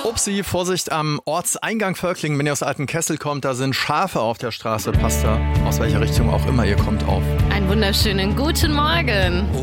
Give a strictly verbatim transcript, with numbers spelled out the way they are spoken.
Upsi, Vorsicht am Ortseingang Völklingen, wenn ihr aus Altenkessel kommt, da sind Schafe auf der Straße. Passt da, aus welcher Richtung auch immer ihr kommt, auf. Einen wunderschönen guten Morgen.